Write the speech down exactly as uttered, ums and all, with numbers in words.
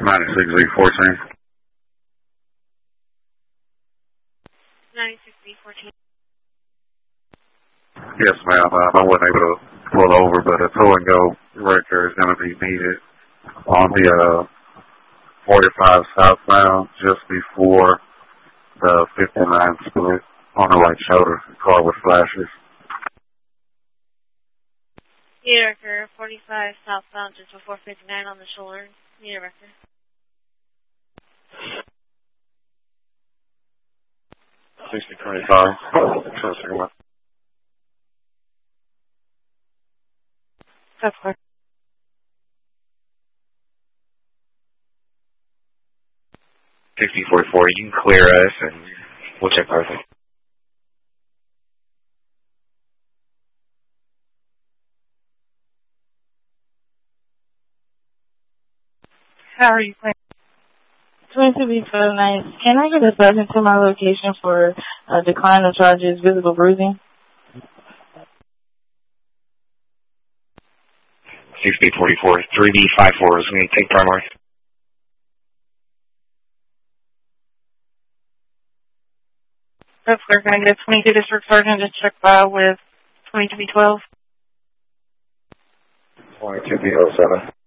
ninety-six Z fourteen. ninety-six Z fourteen. Yes, ma'am. Um, I wasn't able to pull over, but a tow and go record is going to be needed on the uh, forty-five southbound just before the fifty-nine split on the right shoulder. Car with flashes. Need a record, forty-five southbound just before fifty-nine on the shoulder. Need a record. sixty twenty-five. Oh, That's clear. sixty forty-four, you can clear us and we'll check everything. How are you playing? twenty-two B twelve nice. Can I get a sergeant to my location for uh, decline of charges, visible bruising? sixty forty-four, three D five four is going to take primary. That's clear. Can I get a twenty-two district sergeant to check file with twenty-two B twelve? twenty-two B oh seven.